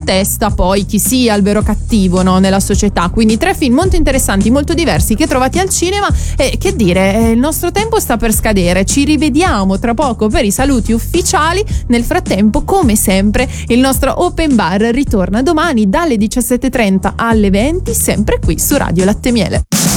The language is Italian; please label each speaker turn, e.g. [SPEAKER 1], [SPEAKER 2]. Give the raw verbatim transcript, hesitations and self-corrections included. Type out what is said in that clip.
[SPEAKER 1] testa poi chi sia il vero cattivo, no, nella società. Quindi tre film molto interessanti, molto diversi, che trovate al cinema. E che dire, eh, il nostro tempo sta per scadere, ci rivediamo tra poco per i saluti ufficiali. Nel frattempo, come sempre, il nostro Open Bar ritorna domani dalle diciassette e trenta alle venti, sempre qui su Radio Latte Miele.